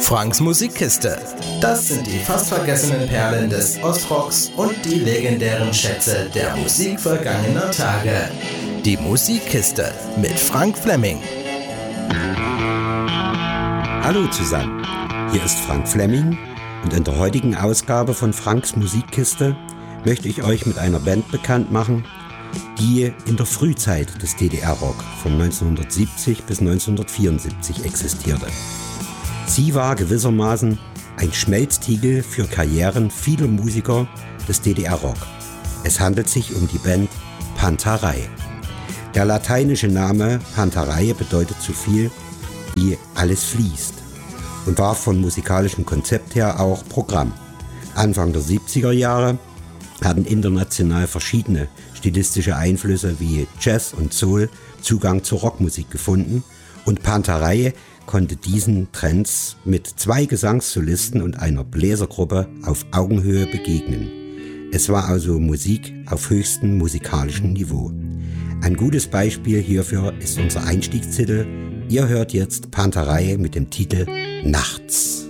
Franks Musikkiste. Das sind die fast vergessenen Perlen des Ostrocks und die legendären Schätze der Musik vergangener Tage. Die Musikkiste mit Frank Fleming. Hallo zusammen, hier ist Frank Fleming und in der heutigen Ausgabe von Franks Musikkiste möchte ich euch mit einer Band bekannt machen, die in der Frühzeit des DDR-Rock von 1970 bis 1974 existierte. Sie war gewissermaßen ein Schmelztiegel für Karrieren vieler Musiker des DDR-Rock. Es handelt sich um die Band Pantarei. Der lateinische Name Pantarei bedeutet so viel wie alles fließt und war vom musikalischen Konzept her auch Programm. Anfang der 70er Jahre hatten international verschiedene stilistische Einflüsse wie Jazz und Soul Zugang zur Rockmusik gefunden und Pantarei konnte diesen Trends mit 2 Gesangssolisten und einer Bläsergruppe auf Augenhöhe begegnen. Es war also Musik auf höchstem musikalischen Niveau. Ein gutes Beispiel hierfür ist unser Einstiegstitel. Ihr hört jetzt Pantarei mit dem Titel Nachts.